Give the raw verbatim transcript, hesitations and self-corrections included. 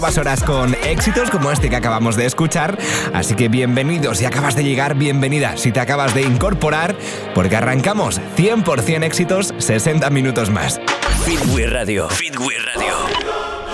Nuevas horas con éxitos como este que acabamos de escuchar, así que bienvenido si acabas de llegar, bienvenida si te acabas de incorporar, porque arrancamos cien por ciento éxitos, sesenta minutos más. Feedway Radio. Feedway Radio.